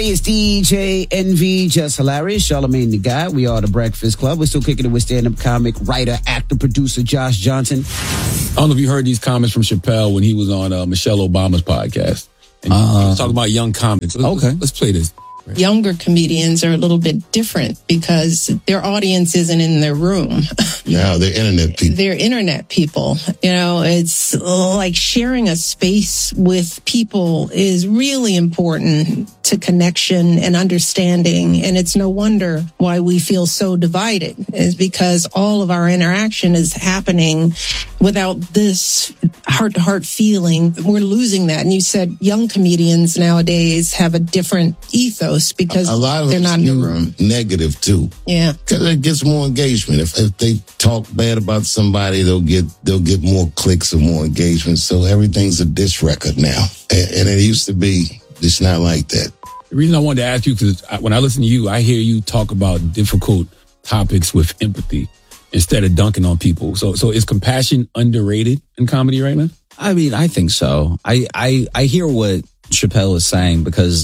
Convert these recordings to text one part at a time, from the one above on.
It's DJ NV, Just Hilarious, Charlamagne the Guy. We are the Breakfast Club. We're still kicking it with stand-up comic, writer, actor, producer Josh Johnson. I don't know if you heard these comments from Chappelle when he was on Michelle Obama's podcast. And he was talking about young comics. Let's play this. Younger comedians are a little bit different because their audience isn't in their room. No, they're internet people. They're internet people. You know, it's like sharing a space with people is really important to connection and understanding. And it's no wonder why we feel so divided, is because all of our interaction is happening without this heart-to-heart feeling. We're losing that. And you said young comedians nowadays have a different ethos because a lot of they're not in the room. Negative too. Yeah, because it gets more engagement. If they talk bad about somebody, they'll get more clicks and more engagement. So everything's a diss record now, and it used to be. It's not like that. The reason I wanted to ask you, because when I listen to you, I hear you talk about difficult topics with empathy instead of dunking on people. So is compassion underrated in comedy right now? I mean, I think so. I hear what Chappelle is saying because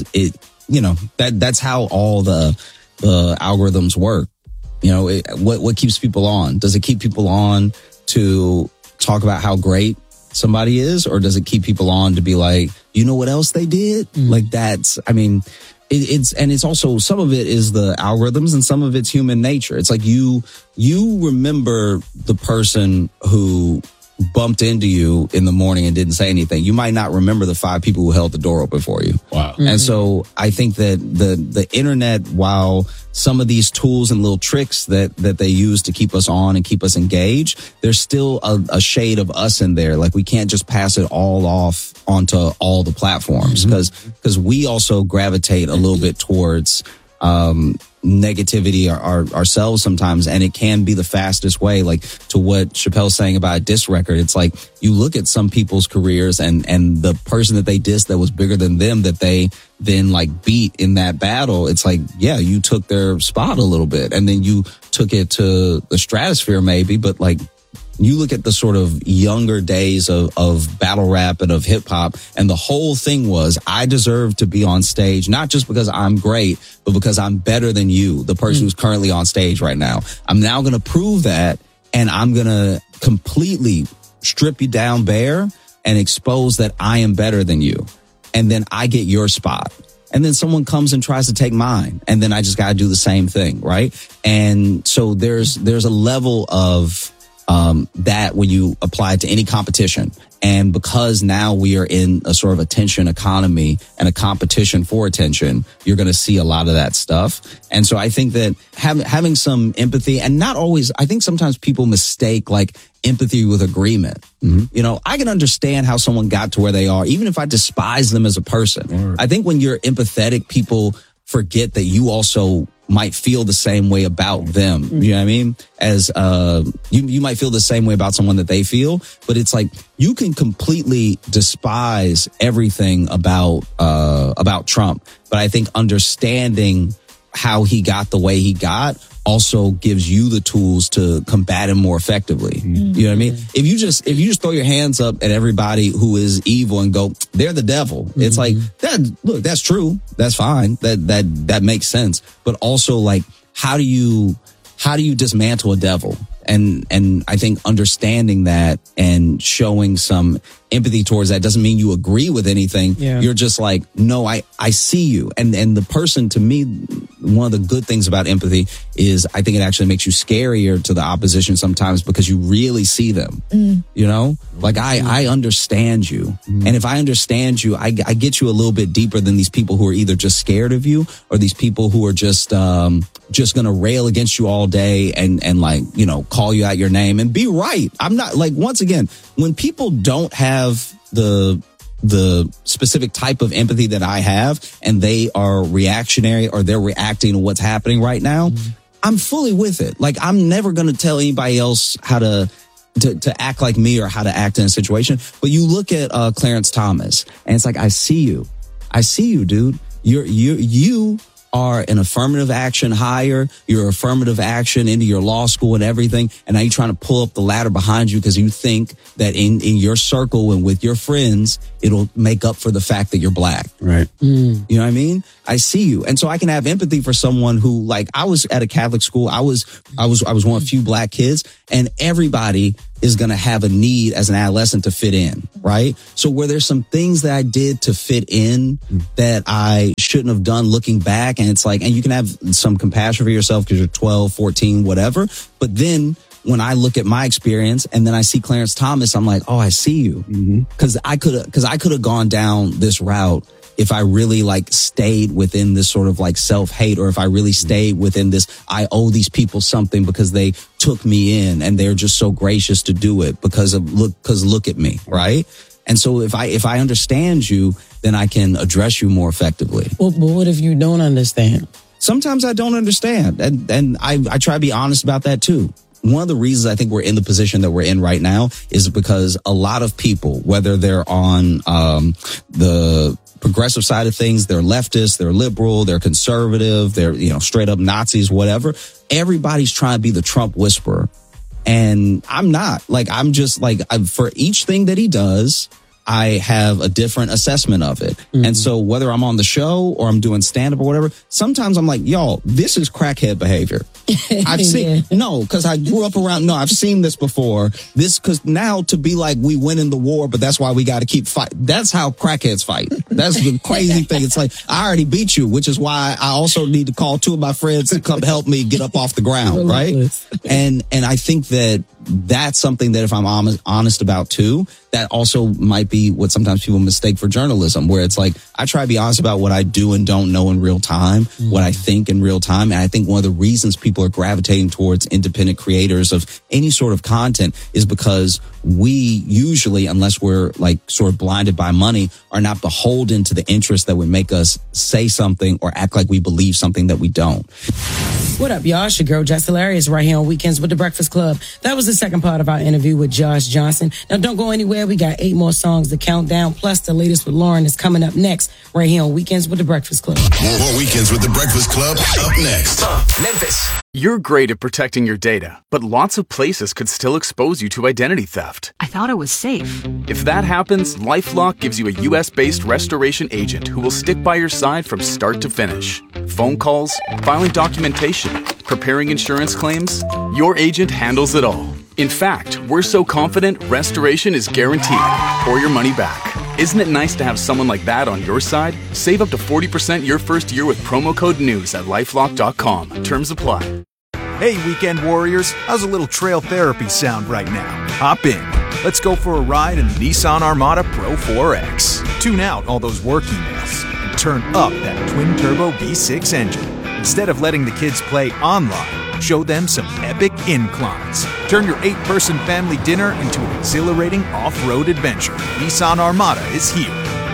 that's how all the algorithms work. You know, what keeps people on? Does it keep people on to talk about how great somebody is, or does it keep people on to be like, you know what else they did? Like that's, I mean, it's also, some of it is the algorithms and some of it's human nature. It's like you remember the person who bumped into you in the morning and didn't say anything. You might not remember the 5 people who held the door open for you. Wow. Mm-hmm. And so I think that the internet, while some of these tools and little tricks that they use to keep us on and keep us engaged, there's still a shade of us in there. Like we can't just pass it all off onto all the platforms because we also gravitate a little bit towards negativity ourselves sometimes, and it can be the fastest way. Like to what Chappelle's saying about a diss record, it's like you look at some people's careers and the person that they dissed that was bigger than them that they then like beat in that battle. It's like, yeah, you took their spot a little bit and then you took it to the stratosphere maybe, but like you look at the sort of younger days of battle rap and of hip hop, and the whole thing was, I deserve to be on stage, not just because I'm great, but because I'm better than you, the person who's currently on stage right now. I'm now going to prove that, and I'm going to completely strip you down bare and expose that I am better than you. And then I get your spot. And then someone comes and tries to take mine. And then I just got to do the same thing, right? And so there's a level of that when you apply it to any competition. And because now we are in a sort of attention economy and a competition for attention, you're going to see a lot of that stuff. And so I think that having some empathy, and not always, I think sometimes people mistake like empathy with agreement. Mm-hmm. You know, I can understand how someone got to where they are, even if I despise them as a person. Right. I think when you're empathetic, people forget that you also might feel the same way about them. You know what I mean? As you might feel the same way about someone that they feel, but it's like you can completely despise everything about Trump. But I think understanding how he got the way he got also gives you the tools to combat him more effectively. You know what I mean? If you just throw your hands up at everybody who is evil and go, they're the devil. It's like that. Look, that's true. That's fine. That makes sense. But also, like, how do you dismantle a devil? And I think understanding that and showing some empathy towards that doesn't mean you agree with anything. Yeah. You're just like, no, I see you. And the person, to me, one of the good things about empathy is I think it actually makes you scarier to the opposition sometimes because you really see them. You know, like I understand you. And if I understand you, I get you a little bit deeper than these people who are either just scared of you or these people who are just going to rail against you all day and like, you know, call you out your name and be right. I'm not like, once again, when people don't have the specific type of empathy that I have and they are reactionary or they're reacting to what's happening right now, I'm fully with it. Like, I'm never going to tell anybody else how to act like me or how to act in a situation. But you look at Clarence Thomas and it's like, I see you, dude. You are an affirmative action hire, you're affirmative action into your law school and everything, and now you're trying to pull up the ladder behind you because you think that in your circle and with your friends, it'll make up for the fact that you're black. Right. You know what I mean? I see you. And so I can have empathy for someone who, like, I was at a Catholic school. I was one of a few black kids, and everybody is going to have a need as an adolescent to fit in, right? So where there's some things that I did to fit in that I shouldn't have done looking back, and it's like, and you can have some compassion for yourself because you're 12, 14, whatever. But then when I look at my experience and then I see Clarence Thomas, I'm like, oh, I see you. Because I could have gone down this route if I really like stayed within this sort of like self-hate, or if I really stayed within this, I owe these people something because they took me in and they're just so gracious to do it because look at me, right? And so if I understand you, then I can address you more effectively. Well, but what if you don't understand? Sometimes I don't understand. And I try to be honest about that too. One of the reasons I think we're in the position that we're in right now is because a lot of people, whether they're on the progressive side of things, they're leftist, they're liberal, they're conservative, they're, straight up Nazis, whatever. Everybody's trying to be the Trump whisperer. And I'm not. Like, I'm just like, for each thing that he does, I have a different assessment of it. And so whether I'm on the show or I'm doing stand-up or whatever, sometimes I'm like, y'all, this is crackhead behavior. I've seen, because I grew up around, I've seen this before. Because now to be like, we win in the war, but that's why we got to keep fighting. That's how crackheads fight. That's the crazy thing. It's like, I already beat you, which is why I also need to call 2 of my friends to come help me get up off the ground, right? And I think that's something that if I'm honest about too, that also might be what sometimes people mistake for journalism, where it's like, I try to be honest about what I do and don't know in real time, what I think in real time. And I think one of the reasons people are gravitating towards independent creators of any sort of content is because we usually, unless we're like sort of blinded by money, are not beholden to the interests that would make us say something or act like we believe something that we don't. What up, y'all? It's your girl, Jess Hilarious, right here on Weekends with the Breakfast Club. That was the second part of our interview with Josh Johnson. Now, don't go anywhere. We got 8 more songs to count down, plus the latest with Lauren is coming up next, right here on Weekends with the Breakfast Club. More Weekends with the Breakfast Club up next. Memphis. You're great at protecting your data, but lots of places could still expose you to identity theft. I thought it was safe. If that happens, LifeLock gives you a U.S.-based restoration agent who will stick by your side from start to finish. Phone calls, filing documentation, preparing insurance claims, your agent handles it all. In fact, we're so confident restoration is guaranteed or your money back. Isn't it nice to have someone like that on your side? Save up to 40% your first year with promo code NEWS at LifeLock.com. Terms apply. Hey, weekend warriors, how's a little trail therapy sound right now? Hop in. Let's go for a ride in the Nissan Armada Pro 4X. Tune out all those work emails and turn up that twin-turbo V6 engine. Instead of letting the kids play online, show them some epic inclines. Turn your 8-person family dinner into an exhilarating off-road adventure. Nissan Armada is here.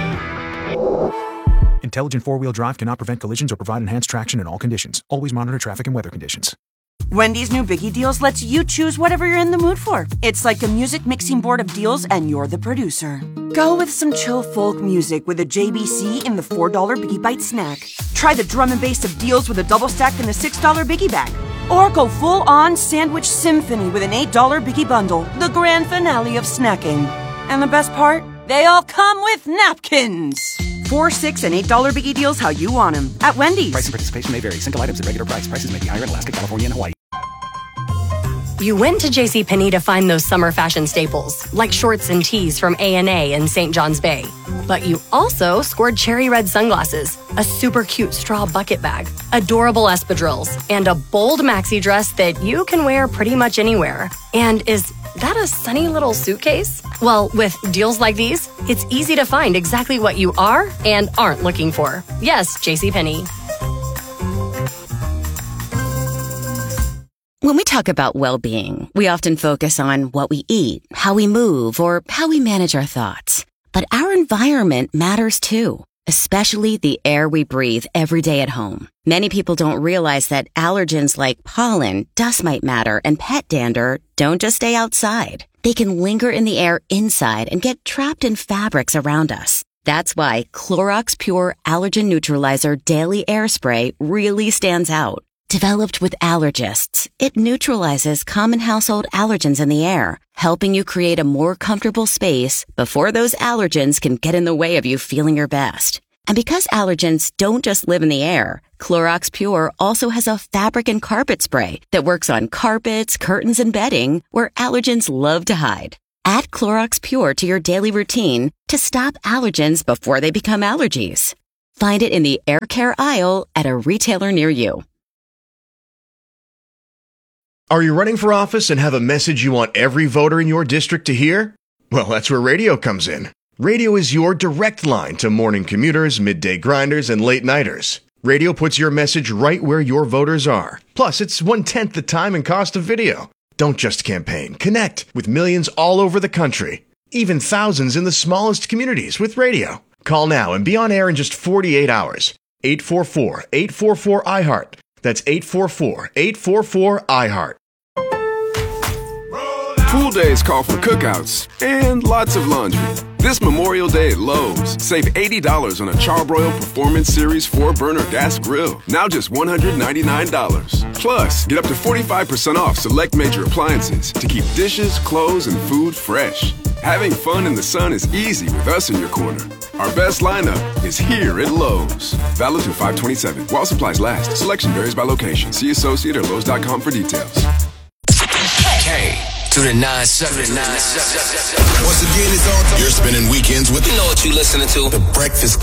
Intelligent four-wheel drive cannot prevent collisions or provide enhanced traction in all conditions. Always monitor traffic and weather conditions. Wendy's new Biggie Deals lets you choose whatever you're in the mood for. It's like a music mixing board of deals, and you're the producer. Go with some chill folk music with a JBC in the $4 Biggie Bite snack. Try the drum and bass of deals with a double stack in the $6 Biggie Bag. Or go full-on sandwich symphony with an $8 Biggie Bundle, the grand finale of snacking. And the best part? They all come with napkins. $4, $6, and $8 Biggie Deals how you want them at Wendy's. Price and participation may vary. Single items at regular price. Prices may be higher in Alaska, California, and Hawaii. You went to JCPenney to find those summer fashion staples, like shorts and tees from A&A and St. John's Bay. But you also scored cherry red sunglasses, a super cute straw bucket bag, adorable espadrilles, and a bold maxi dress that you can wear pretty much anywhere. And is that a sunny little suitcase? Well, with deals like these, it's easy to find exactly what you are and aren't looking for. Yes, JCPenney. When we talk about well-being, we often focus on what we eat, how we move, or how we manage our thoughts. But our environment matters too, especially the air we breathe every day at home. Many people don't realize that allergens like pollen, dust mite matter, and pet dander don't just stay outside. They can linger in the air inside and get trapped in fabrics around us. That's why Clorox Pure Allergen Neutralizer Daily Air Spray really stands out. Developed with allergists, it neutralizes common household allergens in the air, helping you create a more comfortable space before those allergens can get in the way of you feeling your best. And because allergens don't just live in the air, Clorox Pure also has a fabric and carpet spray that works on carpets, curtains, and bedding where allergens love to hide. Add Clorox Pure to your daily routine to stop allergens before they become allergies. Find it in the air care aisle at a retailer near you. Are you running for office and have a message you want every voter in your district to hear? Well, that's where radio comes in. Radio is your direct line to morning commuters, midday grinders, and late nighters. Radio puts your message right where your voters are. Plus, it's 1/10 the time and cost of video. Don't just campaign. Connect with millions all over the country. Even thousands in the smallest communities with radio. Call now and be on air in just 48 hours. 844-844-iHeart. That's 844-844-iHeart. Pool days call for cookouts and lots of laundry. This Memorial Day at Lowe's, save $80 on a Charbroil Performance Series 4-burner gas grill. Now just $199. Plus, get up to 45% off select major appliances to keep dishes, clothes, and food fresh. Having fun in the sun is easy with us in your corner. Our best lineup is here at Lowe's. Valid through 5/27. While supplies last. Selection varies by location. See associate or Lowe's.com for details. K to the 9-7. Once again, it's all time. You're spending weekends with, you know what you listening to, The Breakfast Club.